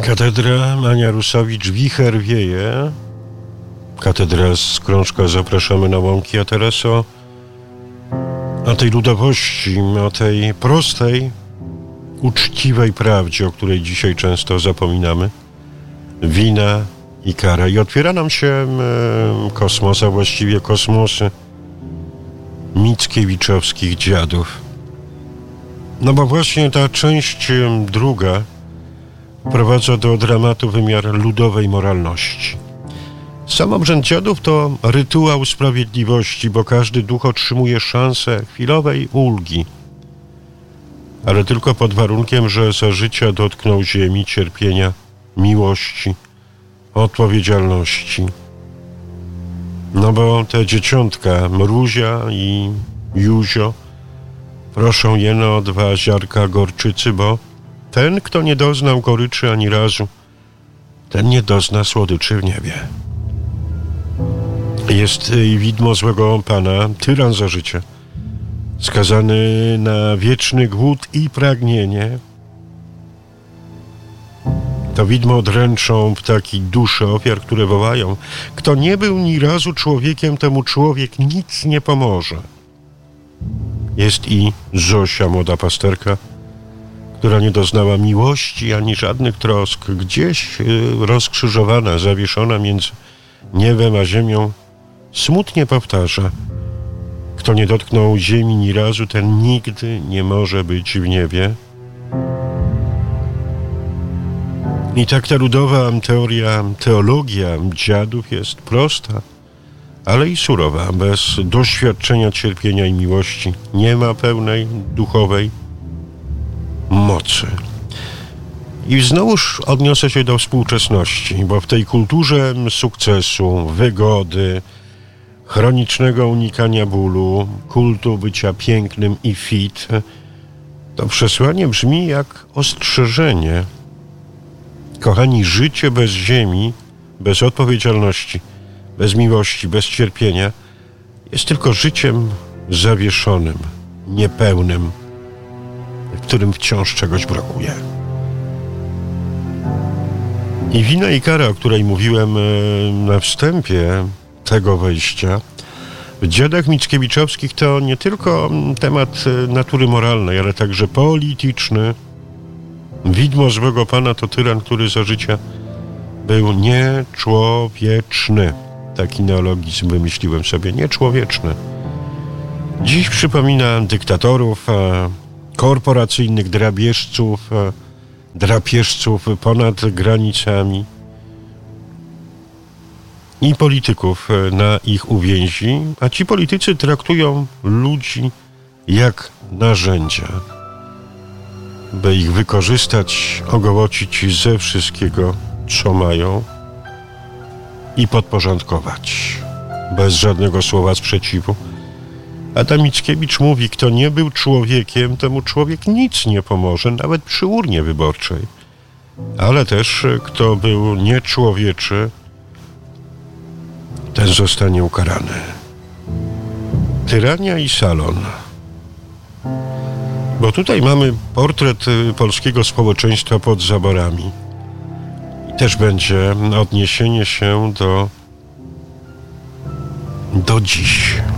Katedra Ania Rusowicz-Wicher wieje. Katedra z Krążka zapraszamy na łąki, a teraz o tej ludowości, o tej prostej, uczciwej prawdzie, o której dzisiaj często zapominamy. Wina i kara. I otwiera nam się kosmos, a właściwie kosmosy Mickiewiczowskich dziadów. No bo właśnie ta część druga wprowadza do dramatu wymiar ludowej moralności. Sam obrzęd dziadów to rytuał sprawiedliwości, bo każdy duch otrzymuje szansę chwilowej ulgi, ale tylko pod warunkiem, że za życia dotknął ziemi, cierpienia, miłości, odpowiedzialności. No bo te dzieciątka, Mruzia i Józio, proszą jeno o 2 ziarka gorczycy, bo ten, kto nie doznał goryczy ani razu, ten nie dozna słodyczy w niebie. Jest widmo złego pana, tyran za życie, skazany na wieczny głód i pragnienie. To widmo dręczą ptaki dusze ofiar, które wołają: kto nie był ni razu człowiekiem, temu człowiek nic nie pomoże. Jest i Zosia, młoda pasterka, która nie doznała miłości ani żadnych trosk, gdzieś rozkrzyżowana, zawieszona między niebem a ziemią, smutnie powtarza: kto nie dotknął ziemi ni razu, ten nigdy nie może być w niebie. I tak ta ludowa teologia dziadów jest prosta, ale i surowa. Bez doświadczenia cierpienia i miłości nie ma pełnej duchowej mocy. I znowuż odniosę się do współczesności, bo w tej kulturze sukcesu, wygody, chronicznego unikania bólu, kultu bycia pięknym i fit, to przesłanie brzmi jak ostrzeżenie. Kochani, życie bez ziemi, bez odpowiedzialności, bez miłości, bez cierpienia jest tylko życiem zawieszonym, niepełnym, w którym wciąż czegoś brakuje. I wina i kara, o której mówiłem na wstępie tego wejścia, w dziadach Mickiewiczowskich to nie tylko temat natury moralnej, ale także polityczny. Widmo złego pana to tyran, który za życia był nieczłowieczny. Taki neologizm wymyśliłem sobie, nieczłowieczny. Dziś przypomina dyktatorów, korporacyjnych drapieżców ponad granicami i polityków na ich uwięzi, a ci politycy traktują ludzi jak narzędzia, by ich wykorzystać, ogołocić ze wszystkiego, co mają i podporządkować, bez żadnego słowa sprzeciwu. Adam Mickiewicz mówi: kto nie był człowiekiem, temu człowiek nic nie pomoże, nawet przy urnie wyborczej. Ale też kto był nieczłowieczy, ten zostanie ukarany. Tyrania i salon. Bo tutaj mamy portret polskiego społeczeństwa pod zaborami. I też będzie odniesienie się do dziś.